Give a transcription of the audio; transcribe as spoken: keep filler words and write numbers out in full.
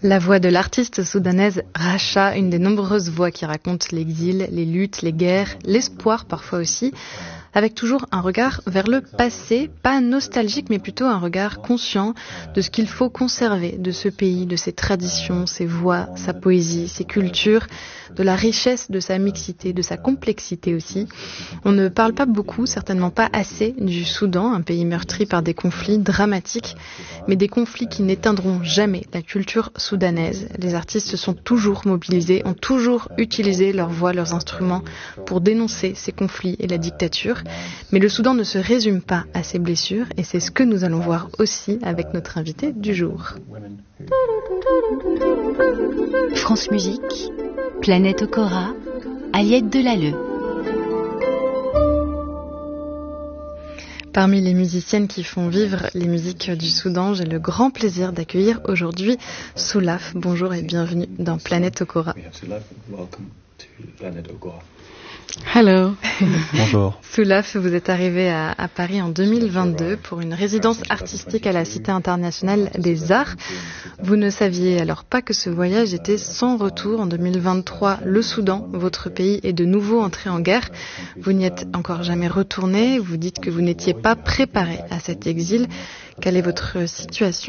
La voix de l'artiste soudanaise Racha, une des nombreuses voix qui racontent l'exil, les luttes, les guerres, l'espoir parfois aussi, avec toujours un regard vers le passé, pas nostalgique mais plutôt un regard conscient de ce qu'il faut conserver de ce pays, de ses traditions, ses voix, sa poésie, ses cultures, de la richesse de sa mixité, de sa complexité aussi. On ne parle pas beaucoup, certainement pas assez, du Soudan, un pays meurtri par des conflits dramatiques, mais des conflits qui n'éteindront jamais la culture soudanaise. Les artistes se sont toujours mobilisés, ont toujours utilisé leurs voix, leurs instruments pour dénoncer ces conflits et la dictature. Mais le Soudan ne se résume pas à ses blessures et c'est ce que nous allons voir aussi avec notre invité du jour. France Musique, Planète Okora, Aliette Delalleux. Parmi les musiciennes qui font vivre les musiques du Soudan, j'ai le grand plaisir d'accueillir aujourd'hui Soulaf. Bonjour et bienvenue dans Planète Okora. Hello. Bonjour. Soulaf, vous êtes arrivé à, à Paris en deux mille vingt-deux pour une résidence artistique à la Cité internationale des arts. Vous ne saviez alors pas que ce voyage était sans retour. En deux mille vingt-trois, le Soudan, votre pays, est de nouveau entré en guerre. Vous n'y êtes encore jamais retourné. Vous dites que vous n'étiez pas préparé à cet exil. Quelle est votre situation